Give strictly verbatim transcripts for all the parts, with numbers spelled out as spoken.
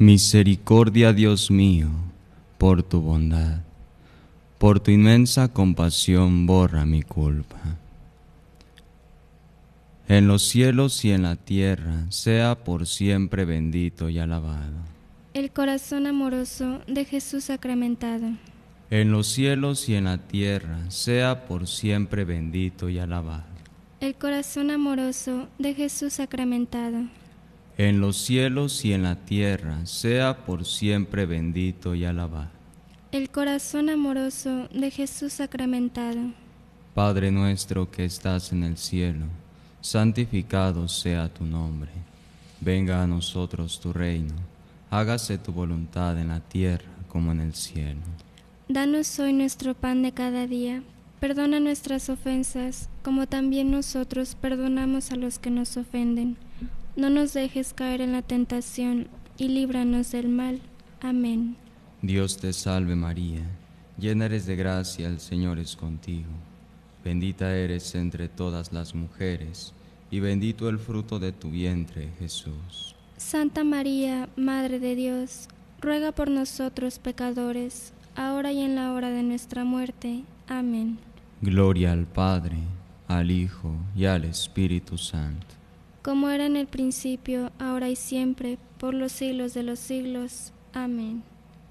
Misericordia, Dios mío, por tu bondad, por tu inmensa compasión borra mi culpa. En los cielos y en la tierra sea por siempre bendito y alabado el corazón amoroso de Jesús sacramentado. En los cielos y en la tierra sea por siempre bendito y alabado el corazón amoroso de Jesús sacramentado. En los cielos y en la tierra sea por siempre bendito y alabado el corazón amoroso de Jesús sacramentado. Padre nuestro que estás en el cielo, santificado sea tu nombre. Venga a nosotros tu reino. Hágase tu voluntad en la tierra como en el cielo. Danos hoy nuestro pan de cada día. Perdona nuestras ofensas, como también nosotros perdonamos a los que nos ofenden. No nos dejes caer en la tentación, y líbranos del mal. Amén. Dios te salve María, llena eres de gracia, el Señor es contigo. Bendita eres entre todas las mujeres, y bendito el fruto de tu vientre, Jesús. Santa María, Madre de Dios, ruega por nosotros pecadores, ahora y en la hora de nuestra muerte. Amén. Gloria al Padre, al Hijo y al Espíritu Santo. Como era en el principio, ahora y siempre, por los siglos de los siglos. Amén.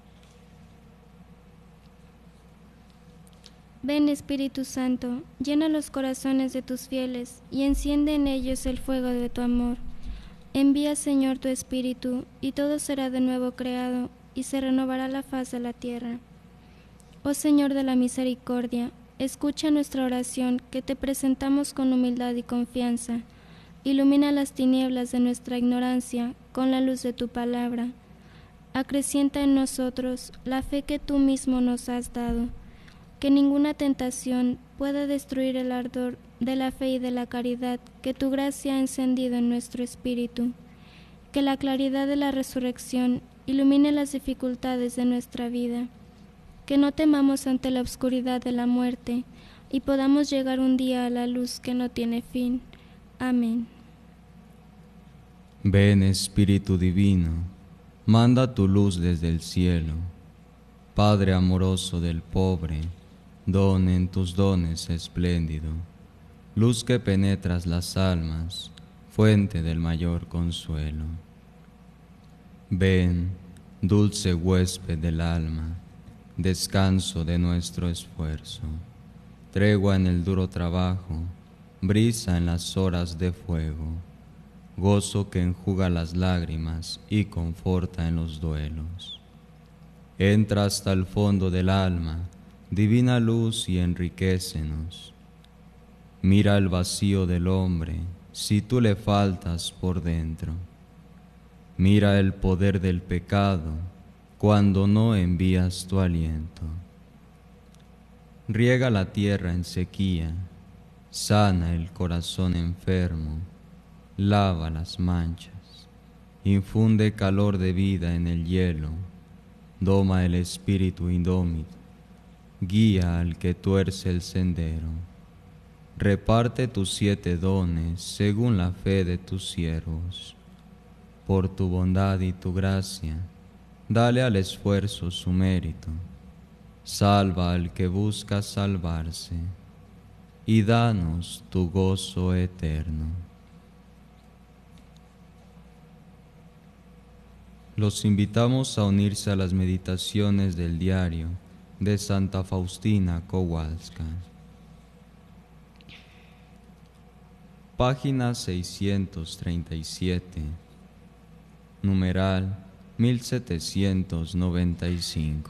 Ven, Espíritu Santo, llena los corazones de tus fieles y enciende en ellos el fuego de tu amor. Envía, Señor, tu Espíritu, y todo será de nuevo creado, y se renovará la faz de la tierra. Oh Señor de la misericordia, escucha nuestra oración que te presentamos con humildad y confianza. Ilumina las tinieblas de nuestra ignorancia con la luz de tu palabra. Acrecienta en nosotros la fe que tú mismo nos has dado. Que ninguna tentación pueda destruir el ardor de la fe y de la caridad que tu gracia ha encendido en nuestro espíritu. Que la claridad de la resurrección ilumine las dificultades de nuestra vida. Que no temamos ante la oscuridad de la muerte y podamos llegar un día a la luz que no tiene fin. Amén. Ven, Espíritu Divino, manda tu luz desde el cielo. Padre amoroso del pobre, don en tus dones espléndido, luz que penetras las almas, fuente del mayor consuelo. Ven, dulce huésped del alma, descanso de nuestro esfuerzo, tregua en el duro trabajo, brisa en las horas de fuego, gozo que enjuga las lágrimas y conforta en los duelos. Entra hasta el fondo del alma, divina luz, y enriquécenos. Mira el vacío del hombre, si tú le faltas por dentro. Mira el poder del pecado, cuando no envías tu aliento. Riega la tierra en sequía, sana el corazón enfermo, lava las manchas, infunde calor de vida en el hielo, doma el espíritu indómito, guía al que tuerce el sendero. Reparte tus siete dones según la fe de tus siervos. Por tu bondad y tu gracia, dale al esfuerzo su mérito. Salva al que busca salvarse, y danos tu gozo eterno. Los invitamos a unirse a las meditaciones del diario de Santa Faustina Kowalska. Página seiscientos treinta y siete, numeral mil setecientos noventa y cinco.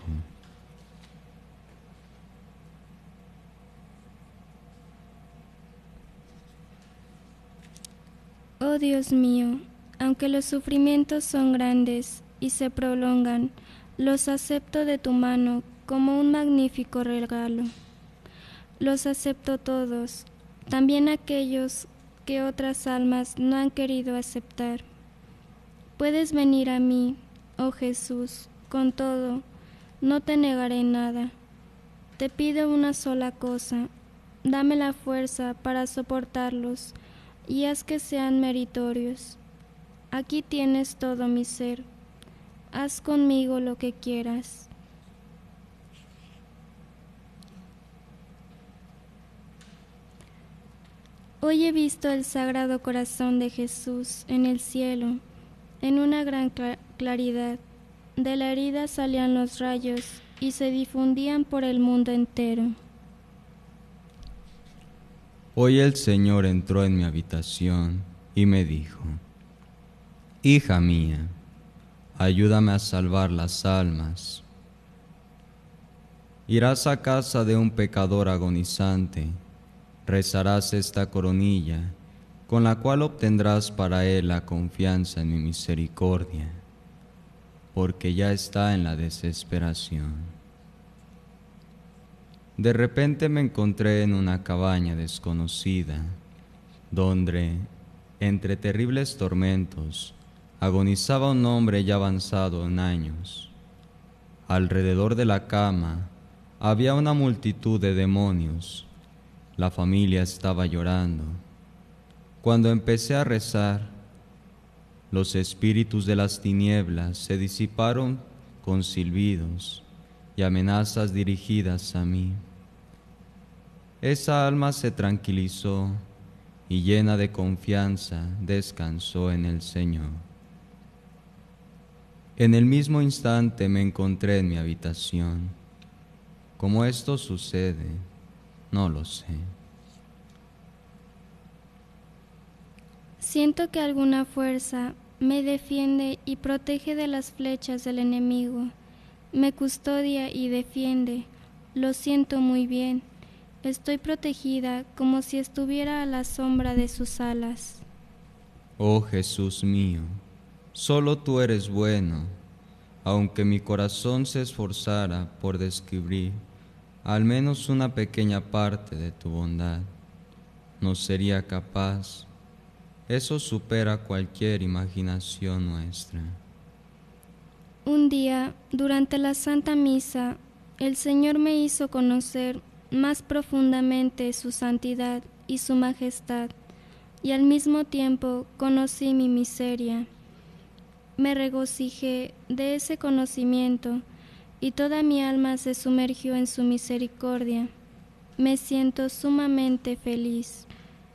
Oh Dios mío, aunque los sufrimientos son grandes y se prolongan, los acepto de tu mano como un magnífico regalo. Los acepto todos, también aquellos que otras almas no han querido aceptar. Puedes venir a mí, oh Jesús, con todo, no te negaré nada. Te pido una sola cosa, dame la fuerza para soportarlos y haz que sean meritorios. Aquí tienes todo mi ser. haz conmigo lo que quieras. Hoy he visto el Sagrado Corazón de Jesús en el cielo, en una gran claridad. De la herida salían los rayos y se difundían por el mundo entero. Hoy el Señor entró en mi habitación y me dijo: Hija mía, ayúdame a salvar las almas. Irás a casa de un pecador agonizante, rezarás esta coronilla, con la cual obtendrás para él la confianza en mi misericordia, porque ya está en la desesperación. De repente me encontré en una cabaña desconocida, donde, entre terribles tormentos, agonizaba un hombre ya avanzado en años. Alrededor de la cama había una multitud de demonios. La familia estaba llorando. Cuando empecé a rezar, los espíritus de las tinieblas se disiparon con silbidos y amenazas dirigidas a mí. Esa alma se tranquilizó y, llena de confianza, descansó en el Señor. En el mismo instante me encontré en mi habitación. ¿Cómo esto sucede? No lo sé. Siento que alguna fuerza me defiende y protege de las flechas del enemigo. Me custodia y defiende. Lo siento muy bien. Estoy protegida como si estuviera a la sombra de sus alas. Oh Jesús mío, solo tú eres bueno. Aunque mi corazón se esforzara por descubrir al menos una pequeña parte de tu bondad, no sería capaz. Eso supera cualquier imaginación nuestra. Un día, durante la Santa Misa, el Señor me hizo conocer más profundamente su santidad y su majestad, y al mismo tiempo conocí mi miseria. Me regocijé de ese conocimiento, y toda mi alma se sumergió en su misericordia. Me siento sumamente feliz.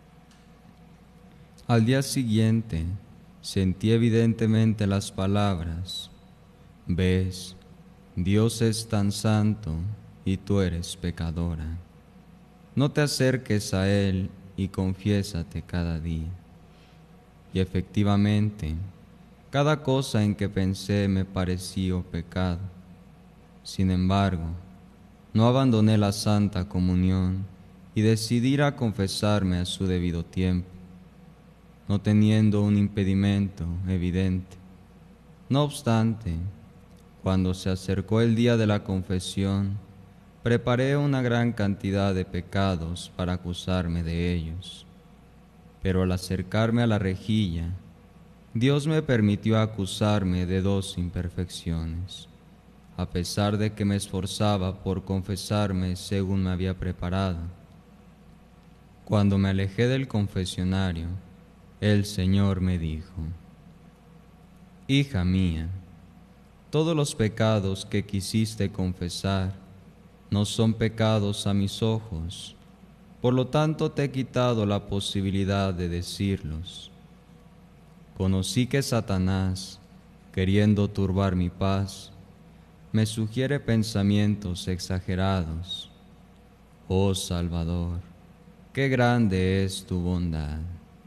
Al día siguiente, sentí evidentemente las palabras: «Ves, Dios es tan santo y tú eres pecadora. No te acerques a Él y confiésate cada día». Y efectivamente, cada cosa en que pensé me pareció pecado. Sin embargo, no abandoné la Santa Comunión y decidí ir a confesarme a su debido tiempo, no teniendo un impedimento evidente. No obstante, cuando se acercó el día de la confesión, preparé una gran cantidad de pecados para acusarme de ellos. Pero al acercarme a la rejilla, Dios me permitió acusarme de dos imperfecciones, a pesar de que me esforzaba por confesarme según me había preparado. Cuando me alejé del confesionario, el Señor me dijo: «Hija mía, todos los pecados que quisiste confesar no son pecados a mis ojos, por lo tanto te he quitado la posibilidad de decirlos. Conocí que Satanás, queriendo turbar mi paz, me sugiere pensamientos exagerados. Oh Salvador, qué grande es tu bondad».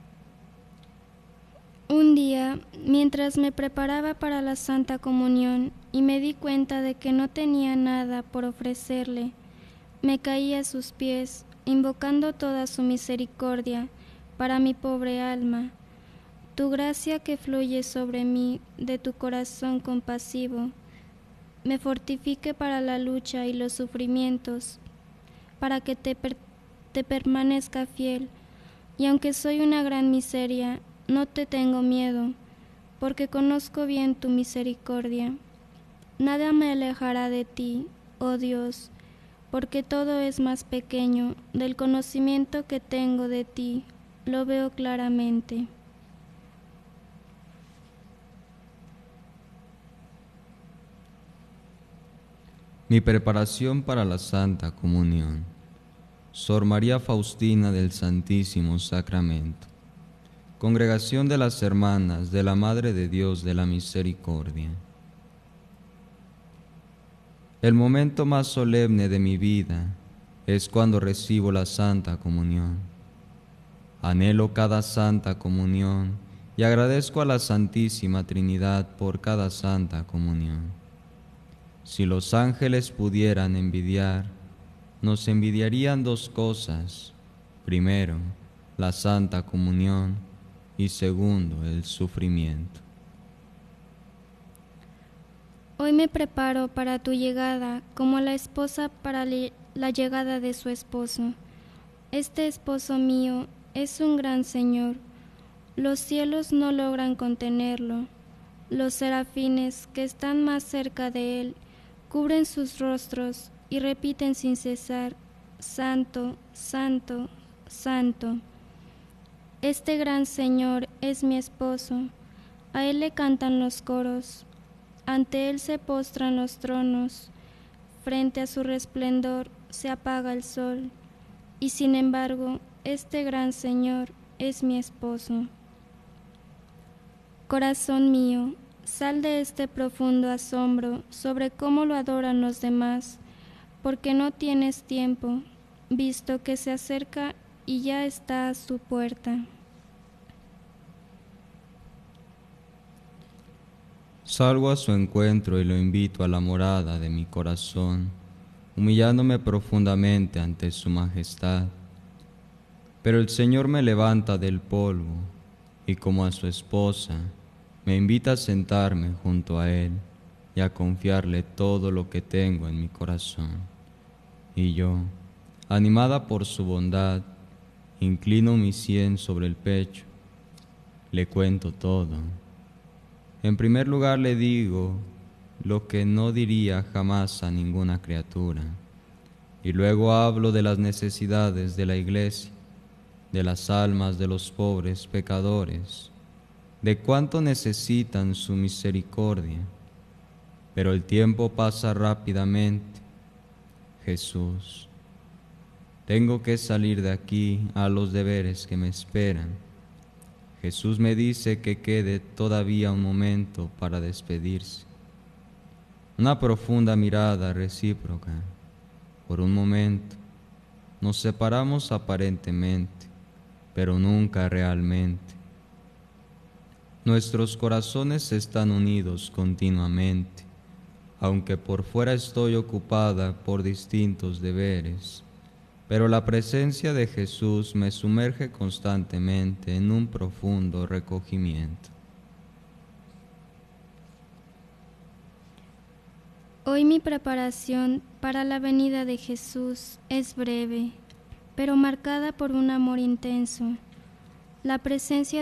Un día, mientras me preparaba para la Santa Comunión y me di cuenta de que no tenía nada por ofrecerle, me caí a sus pies, invocando toda su misericordia para mi pobre alma. Tu gracia que fluye sobre mí de tu corazón compasivo, me fortifique para la lucha y los sufrimientos, para que te, per- te permanezca fiel, y aunque soy una gran miseria, no te tengo miedo, porque conozco bien tu misericordia. Nada me alejará de ti, oh Dios, porque todo es más pequeño del conocimiento que tengo de ti, lo veo claramente. Mi preparación para la Santa Comunión. Sor María Faustina del Santísimo Sacramento. Congregación de las Hermanas de la Madre de Dios de la Misericordia. El momento más solemne de mi vida es cuando recibo la Santa Comunión. Anhelo cada Santa Comunión y agradezco a la Santísima Trinidad por cada Santa Comunión. Si los ángeles pudieran envidiar, nos envidiarían dos cosas. Primero, la Santa Comunión y segundo, el sufrimiento. Hoy me preparo para tu llegada como la esposa para la llegada de su esposo. Este esposo mío es un gran Señor. Los cielos no logran contenerlo. Los serafines que están más cerca de él cubren sus rostros y repiten sin cesar: Santo, Santo, Santo. Este gran Señor es mi esposo. A él le cantan los coros. Ante él se postran los tronos. Frente a su resplendor se apaga el sol. Y sin embargo, este gran Señor es mi esposo. Corazón mío, sal de este profundo asombro sobre cómo lo adoran los demás, porque no tienes tiempo, visto que se acerca y ya está a su puerta. Salgo a su encuentro y lo invito a la morada de mi corazón, humillándome profundamente ante su majestad. Pero el Señor me levanta del polvo y, como a su esposa, me invita a sentarme junto a Él y a confiarle todo lo que tengo en mi corazón. Y yo, animada por su bondad, inclino mi sien sobre el pecho, le cuento todo. En primer lugar le digo lo que no diría jamás a ninguna criatura, y luego hablo de las necesidades de la Iglesia, de las almas de los pobres pecadores, de cuánto necesitan su misericordia. Pero el tiempo pasa rápidamente. Jesús, tengo que salir de aquí a los deberes que me esperan. Jesús me dice que quede todavía un momento para despedirse. Una profunda mirada recíproca. Por un momento nos separamos aparentemente, pero nunca realmente. Nuestros corazones están unidos continuamente, aunque por fuera estoy ocupada por distintos deberes, pero la presencia de Jesús me sumerge constantemente en un profundo recogimiento. Hoy mi preparación para la venida de Jesús es breve, pero marcada por un amor intenso. La presencia